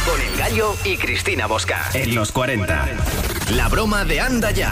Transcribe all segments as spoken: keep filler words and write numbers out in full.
Con El Gallo y Cristina Bosca. En los cuarenta. La broma de Anda Ya.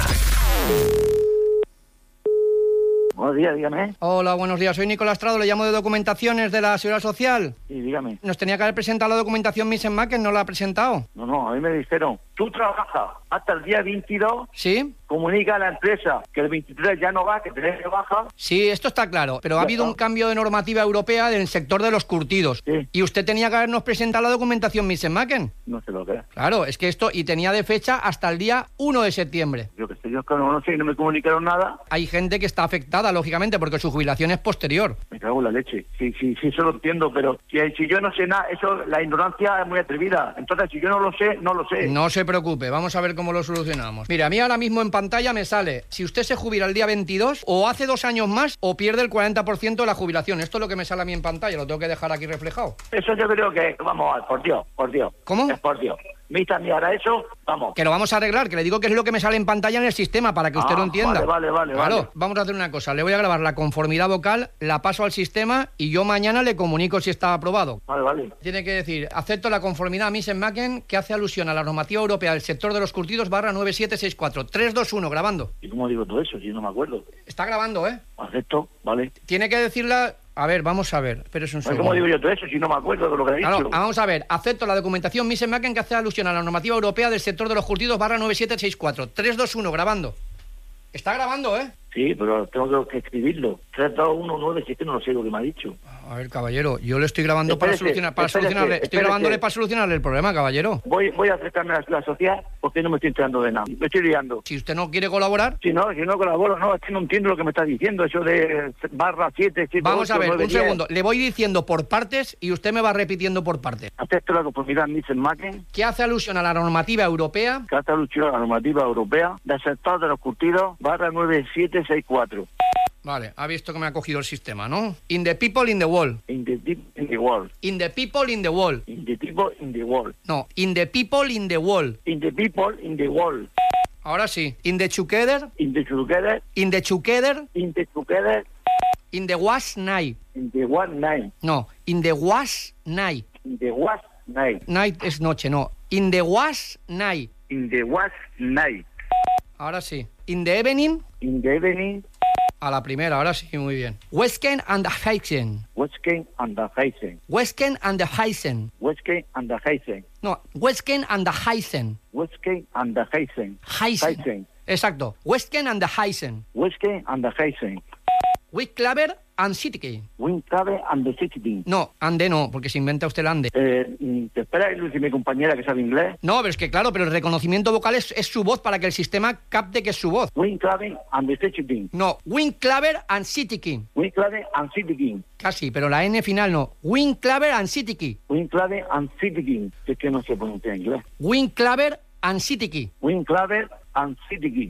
Buenos días, dígame. Hola, buenos días. Soy Nicolás Trado, le llamo de Documentaciones de la Seguridad Social. Sí, dígame. Nos tenía que haber presentado la documentación Miss Macken, ¿no la ha presentado? No, no, a mí me dijeron, tú trabajas hasta el día veintidós, ¿Sí? comunica a la empresa que el veintitrés ya no va, que tenés que bajar. Sí, esto está claro, pero ha habido un cambio de normativa europea en el sector de los curtidos. Sí. Y usted tenía que habernos presentado la documentación Miss Macken. No sé lo que es. Claro, es que esto, y tenía de fecha hasta el día uno de septiembre. Yo que sé, yo es que no, no sé, no me comunicaron nada. Hay gente que está afectada, lógicamente, porque su jubilación es posterior. Me cago en la leche. Sí, sí, sí, eso lo entiendo, pero si, si yo no sé nada, eso, la ignorancia es muy atrevida. Entonces, si yo no lo sé, no lo sé. No se preocupe, vamos a ver cómo lo solucionamos. Mira, a mí ahora mismo en pantalla me sale, si usted se jubila el día veintidós, o hace dos años más, o pierde el cuarenta por ciento de la jubilación. Esto es lo que me sale a mí en pantalla, lo tengo que dejar aquí reflejado. Eso yo creo que, vamos a ver, por Dios, por Dios. ¿Cómo? Es por Dios. Mita, mí ahora eso, vamos. Que lo vamos a arreglar, que le digo que es lo que me sale en pantalla en el sistema, para que usted Ah, lo entienda. Vale, vale, vale. Claro, vale. vamos a hacer una cosa, le voy a grabar la conformidad vocal, la paso al sistema y yo mañana le comunico si está aprobado. Vale, vale. Tiene que decir, acepto la conformidad Miss Macken que hace alusión a la normativa europea del sector de los curtidos barra nueve siete seis cuatro. tres dos uno, grabando. ¿Y cómo digo todo eso? Si no me acuerdo. Está grabando, ¿eh? Acepto, vale. Tiene que decirla... A ver, vamos a ver, pero es un segundo. ¿Cómo digo yo todo eso si no me acuerdo de lo que he dicho? Claro, vamos a ver, acepto la documentación Miss Macken que hace alusión a la normativa europea del sector de los curtidos barra nueve siete seis cuatro. tres dos uno, grabando. Está grabando, ¿eh? Sí, pero tengo que escribirlo. tres dos uno nueve siete, no lo sé lo que me ha dicho. A ver, caballero, yo le estoy grabando Espérese, para solucionar, para espérese, solucionarle, estoy espérese. grabándole para solucionarle el problema, caballero. Voy voy a acercarme a la sociedad porque no me estoy enterando de nada. Me estoy liando. Si usted no quiere colaborar, Si no, si no colaboro, no, es que no entiendo lo que me está diciendo, eso de barra siete, siete, vamos a ocho, ver, nueve, un diez. segundo, le voy diciendo por partes y usted me va repitiendo por partes. Acepto la conformidad Miss Macken, ¿Qué hace alusión a la normativa europea? que hasta luchó la normativa europea del sector de los curtidos, barra nueve siete seis cuatro. Vale, ha visto que me ha cogido el sistema, ¿no? In the people in the wall. In the deep in the world. In the people in the wall. In the people in the world. No, in the people in the wall. In the people in the world. Ahora sí. In the together. In the together. In the together. In the together. In the was night. In the one night. No, in the was night. In the was night. Night es noche, no. In the was night. In the was night. Ahora sí. In the evening. In the evening. A la primera, ahora sí, muy bien. Westken and the Heisen. Westken and the Heisen. Westken and the Heisen. Westken and the Heisen. No, Westken and the Heisen. Westken and the Heisen. Heisen. Heisen. Exacto. Westken and the Heisen. Westken and the Heisen. Wicklaver and City. Windcabe and the City. No, ande no, porque se inventa usted el ande. Eh, mm, ¿Te espera Luis y mi compañera que sabe inglés? No, pero es que claro, pero el reconocimiento vocal es, es su voz para que el sistema capte que es su voz. Windcabe and the City. No, Windclaver and City King. Windcabe and City. Casi, pero la N final no. Windclaver and City King. Windcabe and City. Es que no sé pronunciar inglés. Windclaver and City King. Windcabe and City.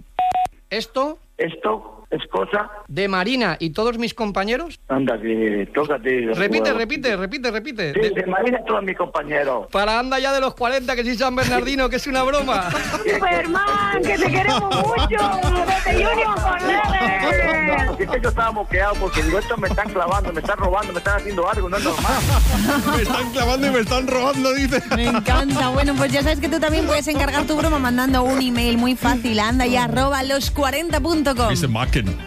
Esto Esto es cosa... de Marina y todos mis compañeros. Anda, que tócate... Repite, repite, repite, repite. Sí, De- de Marina todos mis compañeros. para Anda Ya de los cuarenta, que soy San Bernardino, que es una broma. Superman, que te queremos mucho. Desde Union con Leather. Así que yo estaba moqueado porque digo, estos me están clavando, me están robando, me están haciendo algo, no es normal. Me están clavando y me están robando, dice. Me encanta. Bueno, pues ya sabes que tú también puedes encargar tu broma mandando un email muy fácil a anda ya arroba los cuarenta punto com. Miss Macken.